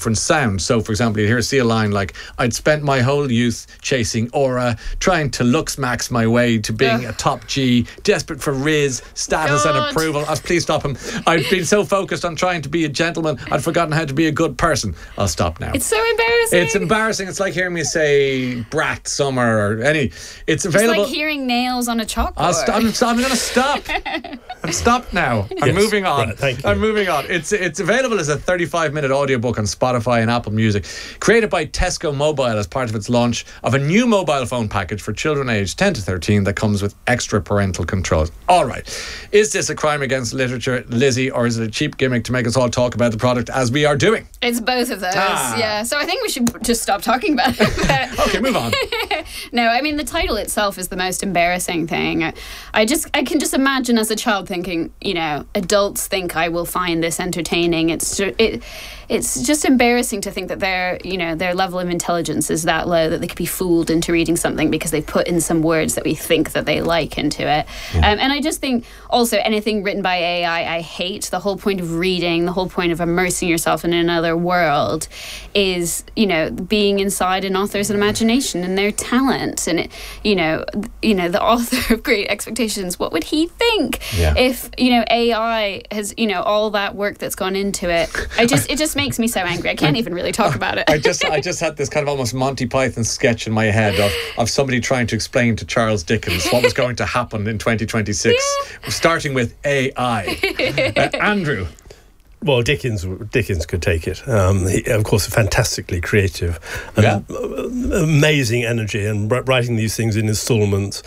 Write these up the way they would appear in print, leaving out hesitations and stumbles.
different sound. So, for example, you see a line like, I'd spent my whole youth chasing aura, trying to lux max my way to being a top G, desperate for Riz, status and approval. Please stop him. I've been so focused on trying to be a gentleman, I'd forgotten how to be a good person. I'll stop now. It's so embarrassing. It's embarrassing. It's like hearing me say brat, summer, or any. It's available. It's like hearing nails on a chalkboard. I'm going to stop. I'm stopped now. I'm moving on. Right, thank you. I'm moving on. It's available as a 35-minute audiobook on Spotify and Apple Music. Created by Tesco Mobile as part of its launch of a new mobile phone package for children aged 10 to 13 that comes with extra parental controls. All right. Is this a crime against literature, Lizzie, or is it a cheap gimmick to make us all talk about the product as we are doing? It's both of those, yeah. So I think we should just stop talking about it. Okay, move on. No, I mean, the title itself is the most embarrassing thing. I can just imagine as a child thinking, adults think I will find this entertaining. It's just embarrassing to think that their level of intelligence is that low that they could be fooled into reading something because they put in some words that we think that they like into it. Yeah. And I just think also anything written by AI, I hate. The whole point of reading, the whole point of immersing yourself in another world is, being inside an author's imagination and their talent. And, the author of Great Expectations, what would he think if, AI has, all that work that's gone into it? It just makes me so angry. I can't even really talk about it. I just had this kind of almost Monty Python sketch in my head of somebody trying to explain to Charles Dickens what was going to happen in 2026, starting with AI. Andrew. Well, Dickens could take it. He, of course, fantastically creative and amazing energy, and writing these things in installments,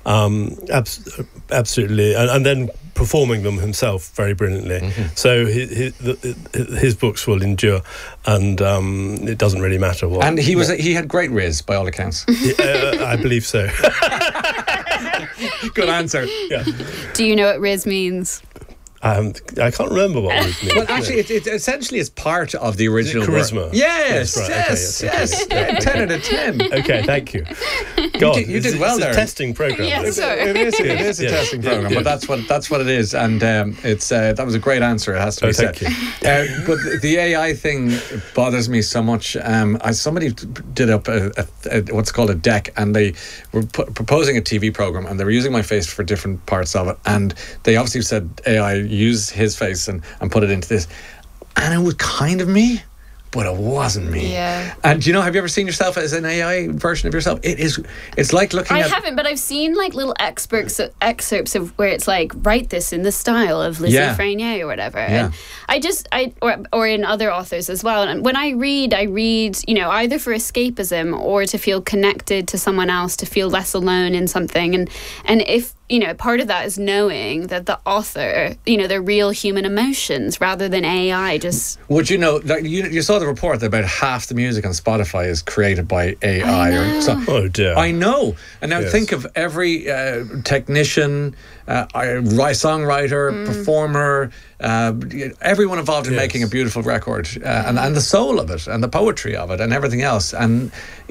absolutely, and then performing them himself very brilliantly. Mm-hmm. So his books will endure, and it doesn't really matter what. And he had great riz by all accounts. I believe so. Good answer. Yeah. Do you know what riz means? I can't remember what it means. Well, actually, it essentially is part of the original charisma. Work. Yes, right. Yes. 10 out of 10. Okay, thank you. God, you did well there. It's a testing program. Yes, sir. It is a testing program, but that's what it is, and that was a great answer. It has to be said. Thank you. But the AI thing bothers me so much. Somebody did up what's called a deck, and they were proposing a TV program, and they were using my face for different parts of it, and they obviously said AI use his face and put it into this, and it was kind of me, but it wasn't me. Yeah. And have you ever seen yourself as an AI version of yourself? It's like looking at... I haven't, but I've seen like little excerpts of where it's like, write this in the style of Lizzie Frenier or whatever. Yeah. And or in other authors as well. And when I read, either for escapism or to feel connected to someone else, to feel less alone in something. And if part of that is knowing that the author, they're real human emotions rather than AI. Just would you saw the report that about half the music on Spotify is created by AI. Oh dear. I know. And now think of every technician, songwriter, performer, everyone involved in making a beautiful record, and the soul of it, and the poetry of it, and everything else. And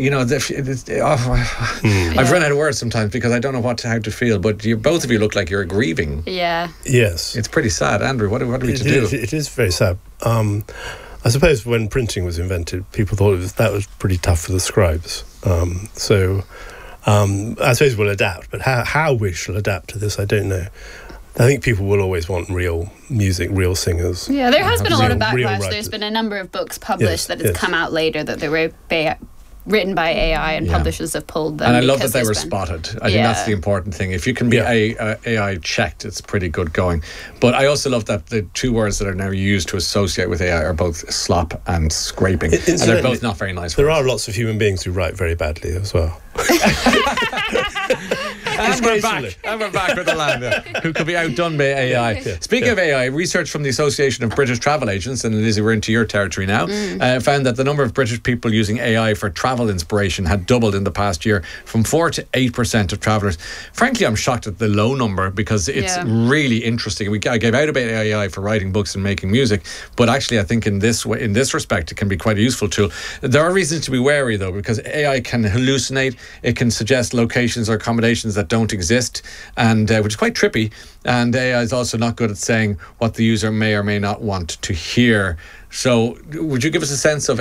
I've run out of words sometimes because I don't know how to feel. But both of you look like you're grieving. Yeah. Yes. It's pretty sad, Andrew. What are we to do? It is very sad. I suppose when printing was invented, people thought that was pretty tough for the scribes. So I suppose we'll adapt, but how we shall adapt to this, I don't know. I think people will always want real music, real singers. Yeah, there has been a lot of real backlash. writers. There's been a number of books published that has come out later that they were written by AI, and publishers have pulled them. And I love that they were spotted. I think that's the important thing. If you can be AI checked, it's pretty good going. But I also love that the two words that are now used to associate with AI are both slop and scraping. And they're both not very nice words. There are lots of human beings who write very badly as well. And we're back with the land who could be outdone by AI. Speaking of AI, research from the Association of British Travel Agents, and Lizzie, we're into your territory now, found that the number of British people using AI for travel inspiration had doubled in the past year, from 4 to 8% of travellers. Frankly, I'm shocked at the low number, because it's really interesting. I gave out about AI for writing books and making music, but actually I think in this respect it can be quite a useful tool. There are reasons to be wary though, because AI can hallucinate. It can suggest locations or accommodations that don't exist, and which is quite trippy. And AI is also not good at saying what the user may or may not want to hear. So would you give us a sense of